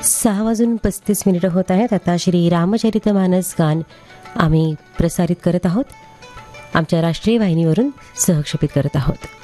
6:35 होत आहेत. आता श्री रामचरितमानस गान आम्ही प्रसारित करत आहोत, आमच्या राष्ट्रीय वाहिनीवरून सहक्षेपित करत आहोत.